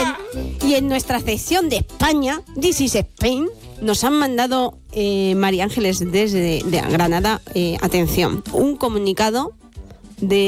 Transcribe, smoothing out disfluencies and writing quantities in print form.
Y en nuestra sección de España, This is Spain, nos han mandado María Ángeles desde Granada, atención, un comunicado de